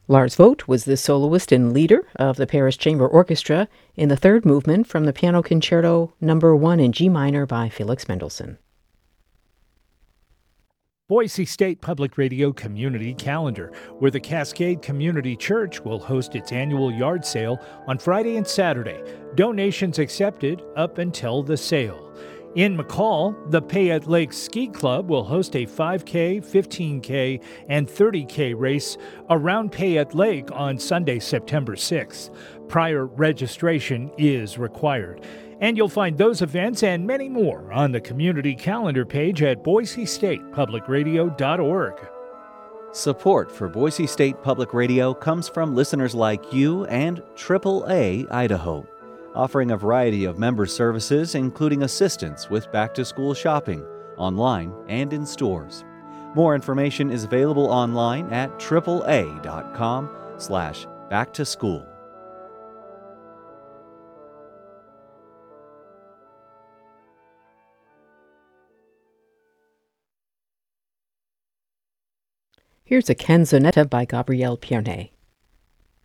Lars Vogt was the soloist and leader of the Paris Chamber Orchestra in the third movement from the Piano Concerto No. 1 in G minor by Felix Mendelssohn. Boise State Public Radio Community Calendar, where the Cascade Community Church will host its annual yard sale on Friday and Saturday. Donations accepted up until the sale. In McCall, the Payette Lake Ski Club will host a 5K, 15K, and 30K race around Payette Lake on Sunday, September 6th. Prior registration is required. And you'll find those events and many more on the community calendar page at boisestatepublicradio.org. Support for Boise State Public Radio comes from listeners like you and AAA Idaho, offering a variety of member services including assistance with back-to-school shopping, online and in stores. More information is available online at AAA.com/backtoschool. Here's a canzonetta by Gabriel Pierné.